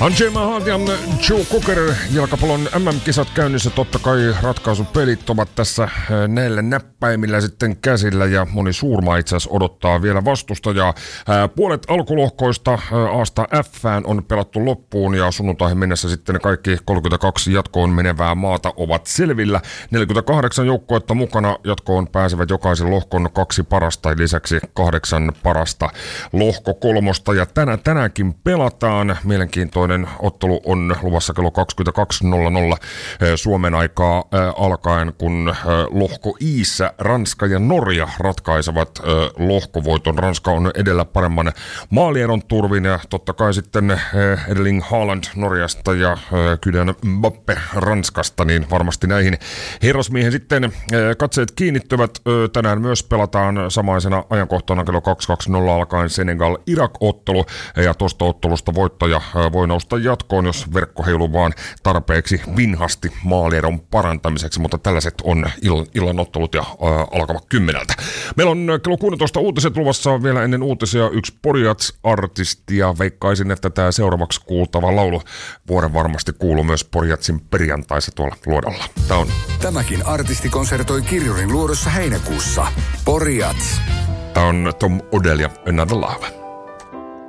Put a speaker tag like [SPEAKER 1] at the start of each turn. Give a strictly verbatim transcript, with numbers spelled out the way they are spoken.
[SPEAKER 1] Andrzej Mahatian Joe Cocker jalkapallon M M-kisat käynnissä. Totta kai ratkaisupelit ovat tässä näillä näppäimillä sitten käsillä ja moni suurma itse asiassa odottaa vielä vastustajaa. Puolet alkulohkoista A:sta F:ään on pelattu loppuun ja sunnuntaihin mennessä sitten kaikki kolmekymmentäkaksi jatkoon menevää maata ovat selvillä. neljäkymmentäkahdeksan joukkuetta mukana, jatkoon pääsevät jokaisen lohkon kaksi parasta ja lisäksi kahdeksan parasta lohko kolmosta. Ja tänä, tänäänkin pelataan. Mielenkiintoinen ottelu on luvassa kello kaksikymmentäkaksi nolla nolla Suomen aikaa alkaen, kun lohko I:ssä Ranska ja Norja ratkaisevat lohkovoiton. Ranska on edellä paremman maalieron turvin ja totta kai sitten Erling Haaland Norjasta ja Kylian Mbappe Ranskasta, niin varmasti näihin herrasmiehen sitten katseet kiinnittyvät. Tänään myös pelataan samaisena ajankohtana kello kaksikymmentäkaksi alkaen Senegal-Irak-ottelu ja tuosta ottelusta voittaja voi nousta jatkoon, jos verkko heiluu vaan tarpeeksi vinhasti maalieron parantamiseksi, mutta tällaiset on illan, illan ottelut ja ää, alkavat kymmeneltä. Meillä on kello kuusitoista uutiset luvassa, vielä ennen uutisia yksi Porijats-artisti ja veikkaisin, että tämä seuraavaksi kuultava laulu vuoden varmasti kuuluu myös Porijatsin perjantaissa tuolla luodalla. Tämä on.
[SPEAKER 2] Tämäkin artisti konsertoi Kirjurin luodossa heinäkuussa. Porijats.
[SPEAKER 1] Tämä on Tom Odell ja Another Love.